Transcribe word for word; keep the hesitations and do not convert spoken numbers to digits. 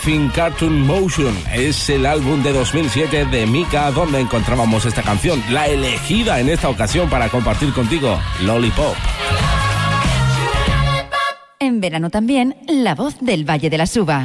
Fin Cartoon Motion es el álbum de dos mil siete de Mika, donde encontrábamos esta canción, la elegida en esta ocasión para compartir contigo, Lollipop. En verano también, la voz del Valle de la Suba.